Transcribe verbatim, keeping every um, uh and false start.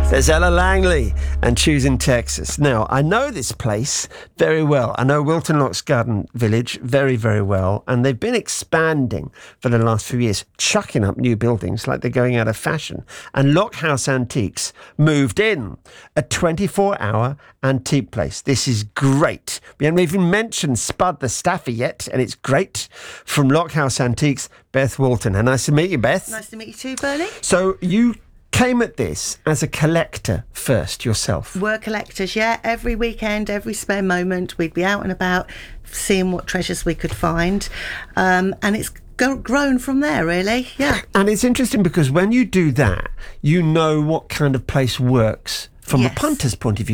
There's Ella Langley and Choosing Texas. Now, I know this place very well. I know Wilton Locks Garden Village very, very well. And they've been expanding for the last few years, chucking up new buildings like they're going out of fashion. And Lockhouse Antiques moved in, a twenty-four hour antique place. This is great. We haven't even mentioned Spud the Staffy yet, and it's great. From Lockhouse Antiques, Beth Walton. And nice to meet you, Beth. Nice to meet you too, Bernie. So you came at this as a collector first yourself. We're collectors, yeah. Every weekend, every spare moment, we'd be out and about seeing what treasures we could find. Um, and it's go- grown from there, really, yeah. And it's interesting because when you do that, you know what kind of place works from Yes. a punter's point of view.